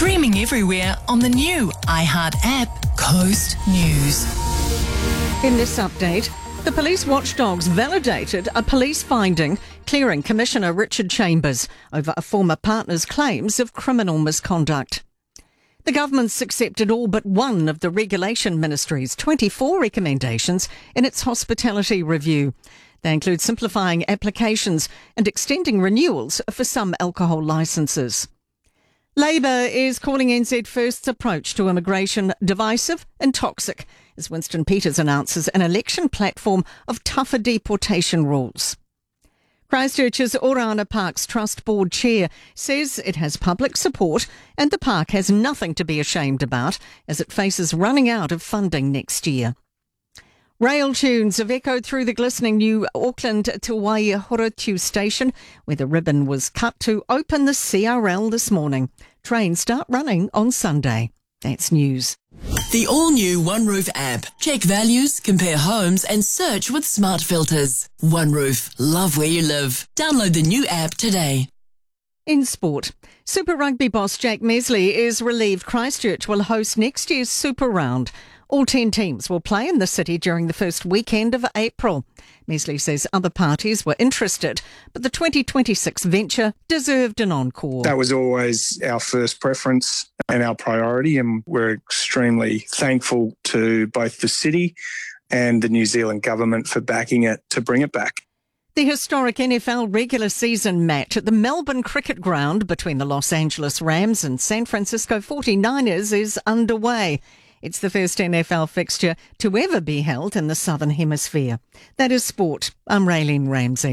Streaming everywhere on the new iHeart app, Coast News. In this update, the police watchdogs validated a police finding clearing Commissioner Richard Chambers over a former partner's claims of criminal misconduct. The government's accepted all but one of the Regulation Ministry's 24 recommendations in its hospitality review. They include simplifying applications and extending renewals for some alcohol licences. Labour is calling NZ First's approach to immigration divisive and toxic, as Winston Peters announces an election platform of tougher deportation rules. Christchurch's Orana Parks Trust Board Chair says it has public support and the park has nothing to be ashamed about as it faces running out of funding next year. Rail tunes have echoed through the glistening new Auckland to Waihorotu station, where the ribbon was cut to open the CRL this morning. Trains start running on Sunday. That's news. The all-new OneRoof app. Check values, compare homes and search with smart filters. OneRoof. Love where you live. Download the new app today. In sport, Super Rugby boss Jack Mesley is relieved Christchurch will host next year's Super Round. All 10 teams will play in the city during the first weekend of April. Mesley says other parties were interested, but the 2026 venture deserved an encore. That was always our first preference and our priority, and we're extremely thankful to both the city and the New Zealand government for backing it to bring it back. The historic NFL regular season match at the Melbourne Cricket Ground between the Los Angeles Rams and San Francisco 49ers is underway. It's the first NFL fixture to ever be held in the Southern Hemisphere. That is sport. I'm Raylene Ramsey.